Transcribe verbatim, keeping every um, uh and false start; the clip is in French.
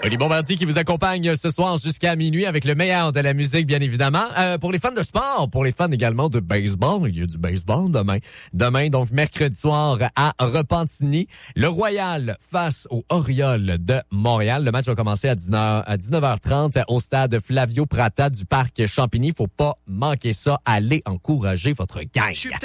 Oli Bombardier qui vous accompagne ce soir jusqu'à minuit avec le meilleur de la musique, bien évidemment. Euh, pour les fans de sport, pour les fans également de baseball, il y a du baseball demain. Demain, donc mercredi soir à Repentigny, le Royal face aux Orioles de Montréal. Le match va commencer à dix-neuf heures trente au stade Flavio Prata du parc Champigny. Faut pas manquer ça. Allez encourager votre gang.